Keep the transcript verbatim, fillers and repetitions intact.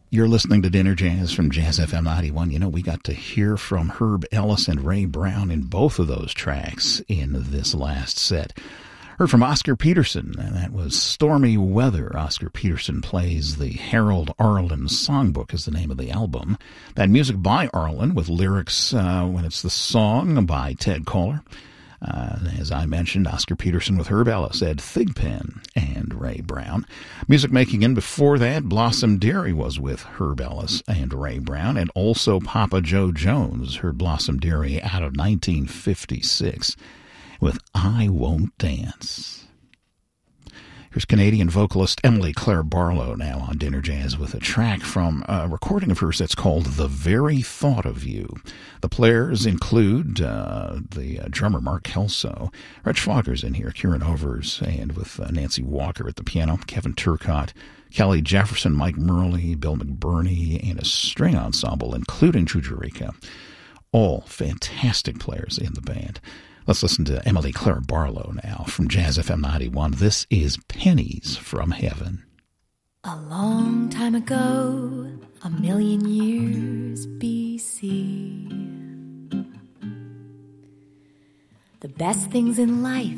You're listening to Dinner Jazz from Jazz F M ninety-one. You know, we got to hear from Herb Ellis and Ray Brown in both of those tracks in this last set. Heard from Oscar Peterson, and that was Stormy Weather. Oscar Peterson plays the Harold Arlen Songbook is the name of the album. That music by Arlen with lyrics uh, when it's the song by Ted Koehler. Uh, as I mentioned, Oscar Peterson with Herb Ellis, Ed Thigpen, and Ray Brown. Music making in before that, Blossom Dearie was with Herb Ellis and Ray Brown, and also Papa Joe Jones, heard Blossom Dearie out of nineteen fifty-six with I Won't Dance. Here's Canadian vocalist Emily Claire Barlow now on Dinner Jazz with a track from a recording of hers that's called The Very Thought of You. The players include uh, the uh, drummer Mark Kelso, Reg Fogger's in here, Kieran Overs, and with uh, Nancy Walker at the piano, Kevin Turcotte, Kelly Jefferson, Mike Murley, Bill McBurney, and a string ensemble, including Jujurika. All fantastic players in the band. Let's listen to Emily Claire Barlow now from Jazz F M ninety-one. This is Pennies from Heaven. A long time ago, a million years B C, the best things in life